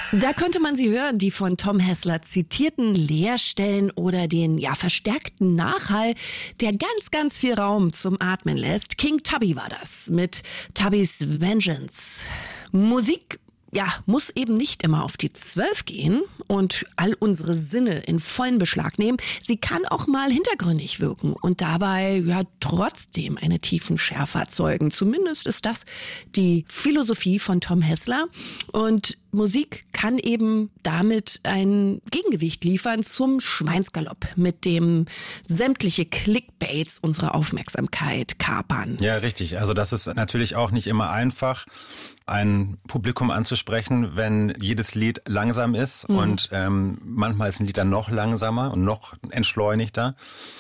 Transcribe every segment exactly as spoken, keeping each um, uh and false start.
Da konnte man sie hören, die von Tom Hessler zitierten Leerstellen oder den ja verstärkten Nachhall, der ganz, ganz viel Raum zum Atmen lässt. King Tubby war das mit Tubby's Vengeance. Musik, ja, muss eben nicht immer auf die Zwölf gehen und all unsere Sinne in vollen Beschlag nehmen. Sie kann auch mal hintergründig wirken und dabei ja trotzdem eine tiefen Schärfe erzeugen. Zumindest ist das die Philosophie von Tom Hessler. Und Musik kann eben damit ein Gegengewicht liefern zum Schweinsgalopp, mit dem sämtliche Clickbaits unsere Aufmerksamkeit kapern. Ja, richtig. Also das ist natürlich auch nicht immer einfach, ein Publikum anzusprechen, wenn jedes Lied langsam ist. Mhm. Und ähm, manchmal ist ein Lied dann noch langsamer und noch entschleunigter.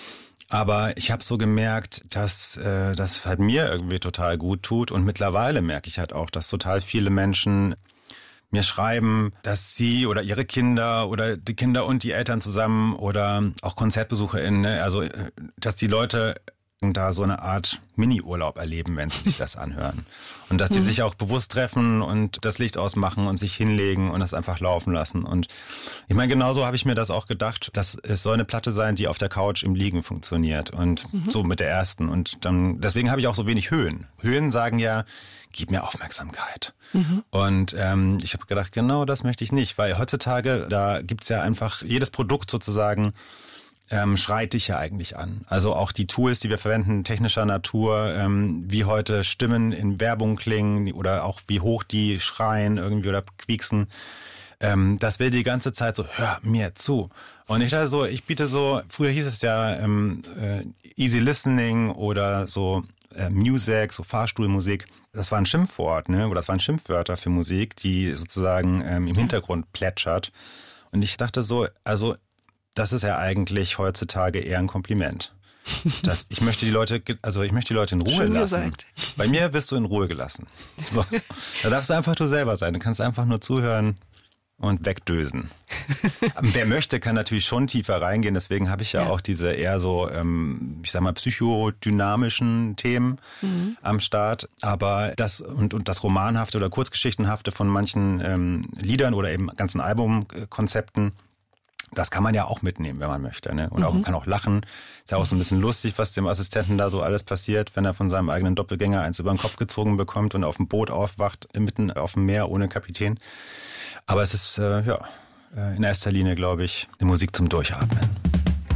Aber ich habe so gemerkt, dass äh, das halt mir irgendwie total gut tut. Und mittlerweile merke ich halt auch, dass total viele Menschen mir schreiben, dass sie oder ihre Kinder oder die Kinder und die Eltern zusammen oder auch KonzertbesucherInnen, ne, also dass die Leute da so eine Art Mini-Urlaub erleben, wenn sie sich das anhören. Und dass die mhm. sich auch bewusst treffen und das Licht ausmachen und sich hinlegen und das einfach laufen lassen. Und ich meine, genauso habe ich mir das auch gedacht, dass es soll eine Platte sein, die auf der Couch im Liegen funktioniert. Und mhm. so mit der ersten. Und dann deswegen habe ich auch so wenig Höhen. Höhen sagen ja, gib mir Aufmerksamkeit. Mhm. Und ähm, ich habe gedacht, genau das möchte ich nicht. Weil heutzutage, da gibt's ja einfach jedes Produkt sozusagen, Ähm, schreit dich ja eigentlich an. Also auch die Tools, die wir verwenden, technischer Natur, ähm, wie heute Stimmen in Werbung klingen oder auch wie hoch die schreien irgendwie oder quieksen, ähm, das will die ganze Zeit so, hör mir zu. Und ich dachte so, ich biete so, früher hieß es ja ähm, äh, Easy Listening oder so äh, Music, so Fahrstuhlmusik. Das war ein Schimpfwort, ne? Oder das waren Schimpfwörter für Musik, die sozusagen ähm, im Hintergrund plätschert. Und ich dachte so, also das ist ja eigentlich heutzutage eher ein Kompliment. Das, ich möchte die Leute, also ich möchte die Leute in Ruhe Schön lassen. Gesagt. Bei mir wirst du in Ruhe gelassen. So. Da darfst du einfach du selber sein. Du kannst einfach nur zuhören und wegdösen. Wer möchte, kann natürlich schon tiefer reingehen. Deswegen habe ich ja, ja auch diese eher so, ähm, ich sag mal, psychodynamischen Themen mhm. am Start. Aber das und, und das Romanhafte oder Kurzgeschichtenhafte von manchen ähm, Liedern oder eben ganzen Albumkonzepten, das kann man ja auch mitnehmen, wenn man möchte, ne? Und auch, man kann auch lachen. Ist ja auch so ein bisschen lustig, was dem Assistenten da so alles passiert, wenn er von seinem eigenen Doppelgänger eins über den Kopf gezogen bekommt und auf dem Boot aufwacht, mitten auf dem Meer ohne Kapitän. Aber es ist, äh, ja, in erster Linie, glaube ich, eine Musik zum Durchatmen.